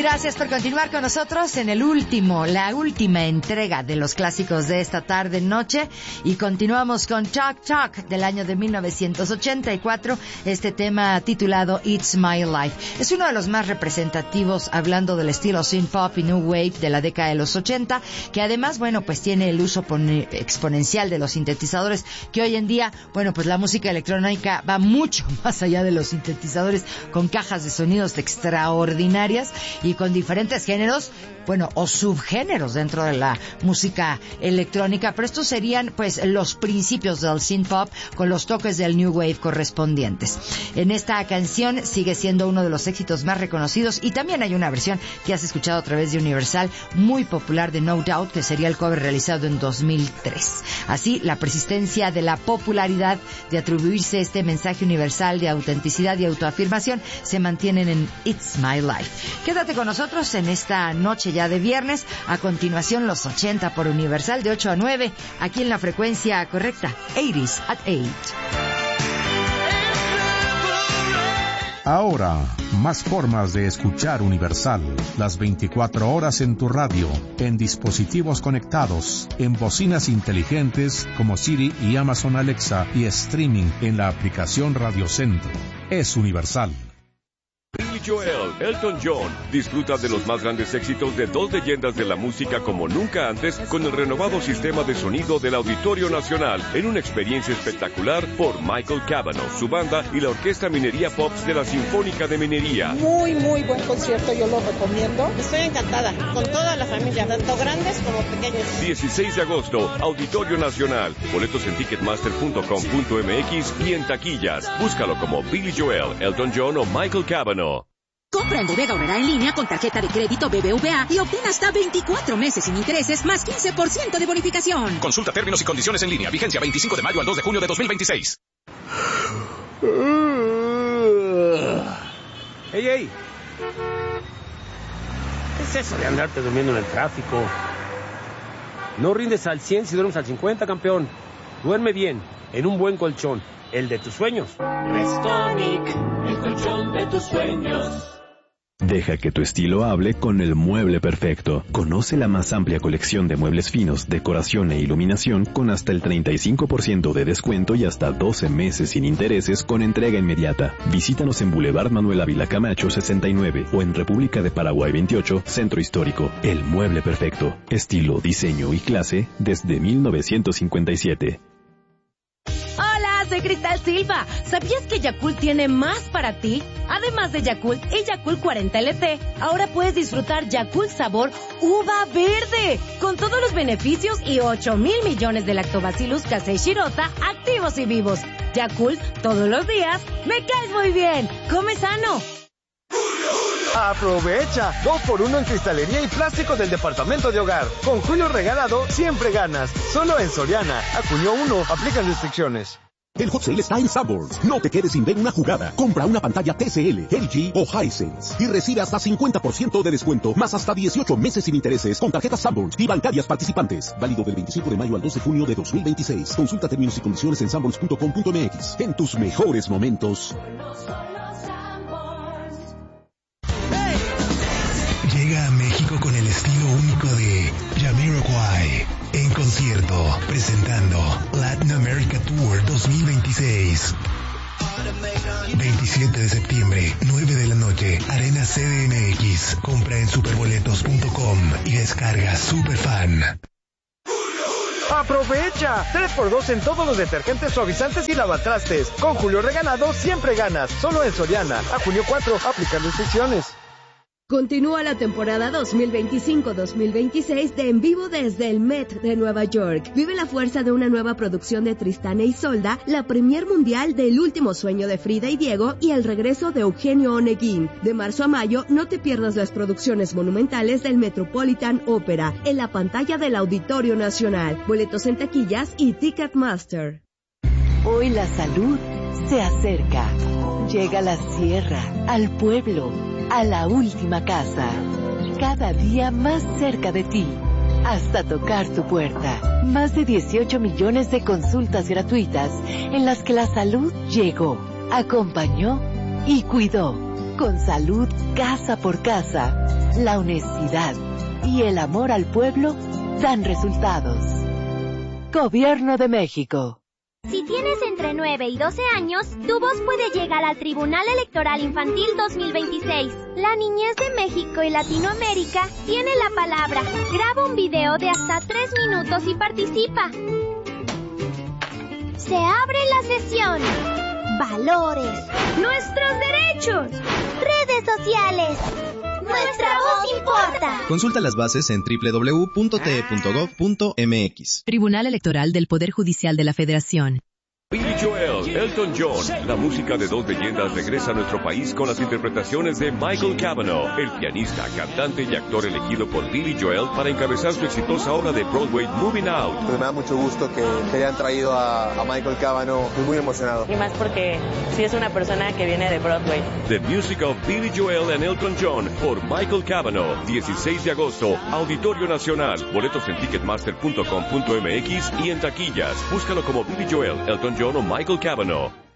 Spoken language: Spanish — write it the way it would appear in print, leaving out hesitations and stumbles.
Gracias por continuar con nosotros en la última entrega de los clásicos de esta tarde-noche. Y continuamos con Talk Talk del año de 1984, este tema titulado It's My Life. Es uno de los más representativos, hablando del estilo synth pop y new wave de la década de los 80, que además, bueno, pues tiene el uso exponencial de los sintetizadores, que hoy en día, bueno, pues la música electrónica va mucho más allá de los sintetizadores, con cajas de sonidos extraordinarias y con diferentes géneros, bueno, o subgéneros dentro de la música electrónica, pero estos serían pues los principios del synth pop con los toques del new wave correspondientes. En esta canción sigue siendo uno de los éxitos más reconocidos, y también hay una versión que has escuchado a través de Universal, muy popular, de No Doubt, que sería el cover realizado en 2003. Así, la persistencia de la popularidad de atribuirse este mensaje universal de autenticidad y autoafirmación se mantienen en It's My Life. Quédate con nosotros en esta noche ya de viernes. A continuación, los 80 por Universal de 8 a 9, aquí en la frecuencia correcta, 80s at 8. Ahora, más formas de escuchar Universal. Las 24 horas en tu radio, en dispositivos conectados, en bocinas inteligentes como Siri y Amazon Alexa, y streaming en la aplicación Radio Centro. Es Universal. Billy Joel, Elton John, disfruta de los más grandes éxitos de dos leyendas de la música como nunca antes, con el renovado sistema de sonido del Auditorio Nacional, en una experiencia espectacular por Michael Cavanaugh, su banda y la Orquesta Minería Pops de la Sinfónica de Minería. Muy buen concierto, yo lo recomiendo. Estoy encantada, con toda la familia, tanto grandes como pequeños. 16 de agosto, Auditorio Nacional. Boletos en ticketmaster.com.mx y en taquillas. Búscalo como Billy Joel, Elton John o Michael Cavanaugh. Compra en Bodega Aurrerá en línea con tarjeta de crédito BBVA y obtén hasta 24 meses sin intereses más 15% de bonificación. Consulta términos y condiciones en línea. Vigencia 25 de mayo al 2 de junio de 2026. ¡Ey! ¿Qué es eso de andarte durmiendo en el tráfico? No rindes al 100 si duermes al 50, campeón. Duerme bien, en un buen colchón, el de tus sueños. Restonic, el colchón de tus sueños. Deja que tu estilo hable con el mueble perfecto. Conoce la más amplia colección de muebles finos, decoración e iluminación con hasta el 35% de descuento y hasta 12 meses sin intereses con entrega inmediata. Visítanos en Boulevard Manuel Ávila Camacho 69 o en República de Paraguay 28, Centro Histórico. El mueble perfecto. Estilo, diseño y clase desde 1957. Soy Cristal Silva. ¿Sabías que Yakult tiene más para ti? Además de Yakult y Yakult 40 LT, ahora puedes disfrutar Yakult sabor uva verde, con todos los beneficios y 8,000 millones de lactobacillus casei shirota activos y vivos. Yakult, todos los días, me caes muy bien. Come sano. Aprovecha 2x1 en cristalería y plástico del departamento de hogar. Con Julio Regalado siempre ganas. Solo en Soriana. A junio 1 aplican restricciones. El Hot Sale está en Sanborns. No te quedes sin ver una jugada. Compra una pantalla TCL, LG o Hisense y recibe hasta 50% de descuento, más hasta 18 meses sin intereses con tarjetas Sanborns y bancarias participantes. Válido del 25 de mayo al 2 de junio de 2026. Consulta términos y condiciones en sanborns.com.mx. En tus mejores momentos. Llega a México con el estilo único de Jamiroquai en concierto, presentando Latin America Tour 2026. 27 de septiembre, 9 de la noche, Arena CDMX. Compra en superboletos.com y descarga Superfan. ¡Aprovecha! 3x2 en todos los detergentes, suavizantes y lavatrastes. Con Julio Regalado siempre ganas. Solo en Soriana. A junio 4 aplican restricciones. Continúa la temporada 2025-2026 de En Vivo desde el Met de Nueva York. Vive la fuerza de una nueva producción de Tristán e Isolda, la premier mundial del Último Sueño de Frida y Diego y el regreso de Eugenio Oneguín. De marzo a mayo, no te pierdas las producciones monumentales del Metropolitan Opera en la pantalla del Auditorio Nacional. Boletos en taquillas y Ticketmaster. Hoy la salud se acerca. Llega a la sierra, al pueblo, a la última casa, cada día más cerca de ti, hasta tocar tu puerta. Más de 18 millones de consultas gratuitas en las que la salud llegó, acompañó y cuidó. Con salud casa por casa, la honestidad y el amor al pueblo dan resultados. Gobierno de México. Si tienes entre 9 y 12 años, tu voz puede llegar al Tribunal Electoral Infantil 2026. La niñez de México y Latinoamérica tiene la palabra. Graba un video de hasta 3 minutos y participa. Se abre la sesión. Valores. Nuestros derechos. Redes sociales. Nuestra voz importa. Consulta las bases en www.te.gov.mx. Tribunal Electoral del Poder Judicial de la Federación. Billy Joel, Elton John, la música de dos leyendas regresa a nuestro país con las interpretaciones de Michael Cavanaugh, el pianista, cantante y actor elegido por Billy Joel para encabezar su exitosa obra de Broadway Moving Out. Pues me da mucho gusto que hayan traído a Michael Cavanaugh, estoy muy emocionado. Y más porque sí es una persona que viene de Broadway. The Music of Billy Joel and Elton John por Michael Cavanaugh, 16 de agosto, Auditorio Nacional. Boletos en ticketmaster.com.mx y en taquillas. Búscalo como Billy Joel, Elton John o Michael Cavanaugh.